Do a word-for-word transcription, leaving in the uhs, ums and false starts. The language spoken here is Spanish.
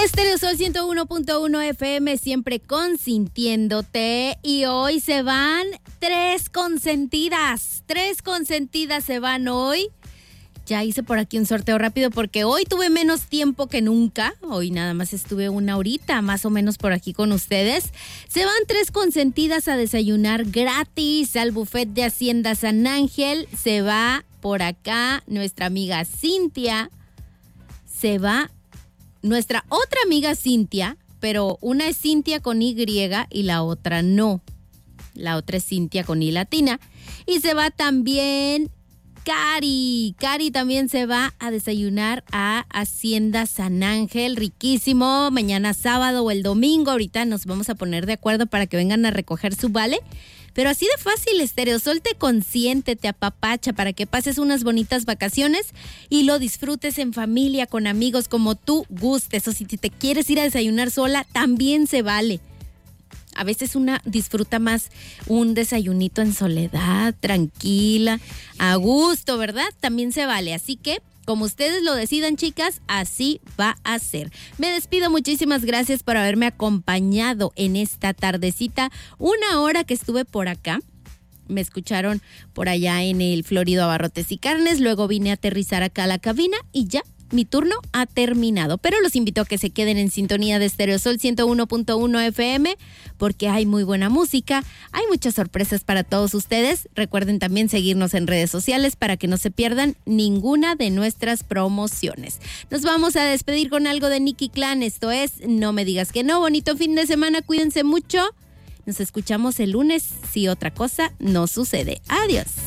Estéreo Sol ciento uno punto uno F M, siempre consintiéndote. Y hoy se van tres consentidas. Tres consentidas se van hoy. Ya hice por aquí un sorteo rápido porque hoy tuve menos tiempo que nunca. Hoy nada más estuve una horita más o menos por aquí con ustedes. Se van tres consentidas a desayunar gratis al buffet de Hacienda San Ángel. Se va por acá nuestra amiga Cintia. Se va nuestra otra amiga Cintia, pero una es Cintia con Y y la otra no. La otra es Cintia con I latina. Y se va también Cari. Cari también se va a desayunar a Hacienda San Ángel. Riquísimo. Mañana sábado o el domingo. Ahorita nos vamos a poner de acuerdo para que vengan a recoger su vale. Pero así de fácil, Estéreo Sol te consiente, te apapacha para que pases unas bonitas vacaciones y lo disfrutes en familia, con amigos, como tú gustes. O si te quieres ir a desayunar sola, también se vale. A veces una disfruta más un desayunito en soledad, tranquila, a gusto, ¿verdad? También se vale. Así que, como ustedes lo decidan, chicas, así va a ser. Me despido, muchísimas gracias por haberme acompañado en esta tardecita. Una hora que estuve por acá. Me escucharon por allá en el Florido Abarrotes y Carnes. Luego vine a aterrizar acá a la cabina y ya. Mi turno ha terminado, pero los invito a que se queden en sintonía de Estéreo Sol ciento uno punto uno F M porque hay muy buena música, hay muchas sorpresas para todos ustedes. Recuerden también seguirnos en redes sociales para que no se pierdan ninguna de nuestras promociones. Nos vamos a despedir con algo de Nicky Clan, esto es No Me Digas Que No. Bonito fin de semana, cuídense mucho. Nos escuchamos el lunes si otra cosa no sucede. Adiós.